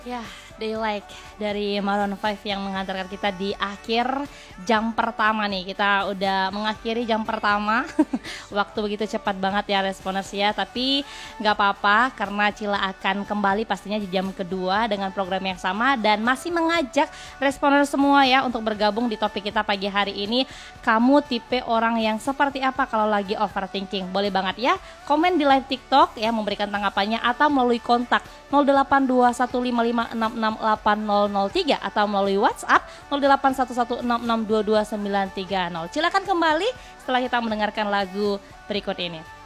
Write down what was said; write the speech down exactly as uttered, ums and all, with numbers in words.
Ya, They Like dari Maroon lima yang mengantarkan kita di akhir jam pertama nih. Kita udah mengakhiri jam pertama. Waktu begitu cepat banget ya responers ya. Tapi nggak apa-apa karena Cila akan kembali pastinya di jam kedua dengan program yang sama. Dan masih mengajak responers semua ya untuk bergabung di topik kita pagi hari ini. Kamu tipe orang yang seperti apa kalau lagi overthinking? Boleh banget ya komen di live TikTok ya memberikan tanggapannya atau melalui kontak nol delapan dua satu lima lima enam enam delapan nol nol tiga atau melalui WhatsApp nol delapan satu satu enam enam dua dua sembilan tiga nol. Silakan kembali setelah kita mendengarkan lagu berikut ini.